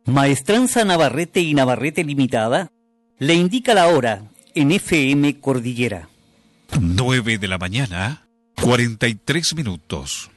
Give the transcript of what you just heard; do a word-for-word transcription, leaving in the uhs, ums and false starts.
Maestranza Navarrete y Navarrete Limitada le indica la hora en F M Cordillera. nueve de la mañana, cuarenta y tres minutos.